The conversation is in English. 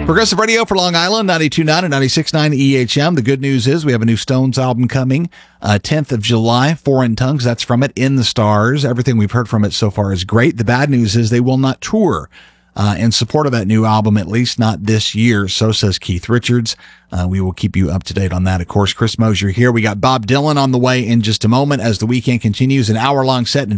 Progressive Radio for Long Island, 92.9 and 96.9 EHM. The good news is we have a new Stones album coming, 10th of July, Foreign Tongues. That's from it, In the Stars. Everything we've heard from it so far is great. The bad news is they will not tour in support of that new album, at least not this year. So says Keith Richards. We will keep you up to date on that. Of course, Chris Mosier here. We got Bob Dylan on the way in just a moment as the weekend continues. An hour-long set in